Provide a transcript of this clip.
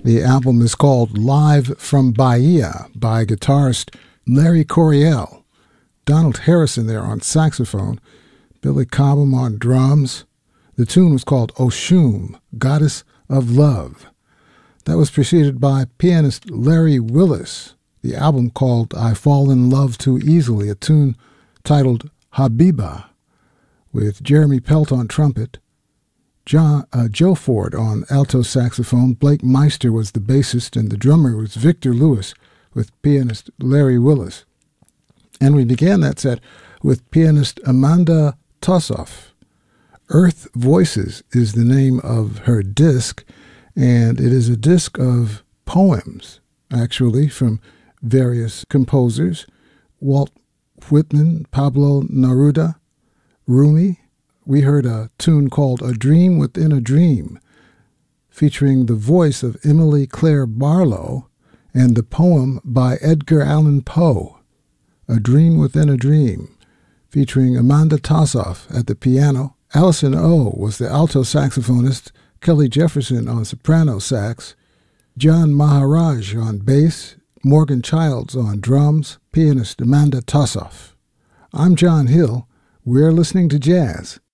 The album is called Live from Bahia by guitarist Larry Coryell. Donald Harrison there on saxophone, Billy Cobham on drums. The tune was called Oshun, Goddess of Love. That was preceded by pianist Larry Willis. The album called I Fall in Love Too Easily, a tune titled Habiba, with Jeremy Pelt on trumpet, Joe Ford on alto saxophone, Blake Meister was the bassist, and the drummer was Victor Lewis with pianist Larry Willis. And we began that set with pianist Amanda Tossoff. Earth Voices is the name of her disc, and it is a disc of poems, actually, from various composers: Walt Whitman, Pablo Neruda, Rumi. We heard a tune called A Dream Within a Dream, featuring the voice of Emily Claire Barlow, and the poem by Edgar Allan Poe, A Dream Within a Dream, featuring Amanda Tossoff at the piano. Allison O was the alto saxophonist, Kelly Jefferson on soprano sax, John Maharaj on bass, Morgan Childs on drums, pianist Amanda Tossoff. I'm John Hill. We're listening to jazz